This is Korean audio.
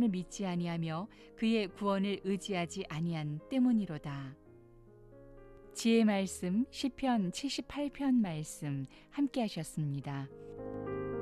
하나님을 믿지 아니하며 그의 구원을 의지하지 아니한 때문이로다. 지혜 말씀 시편 78편 말씀 함께 하셨습니다.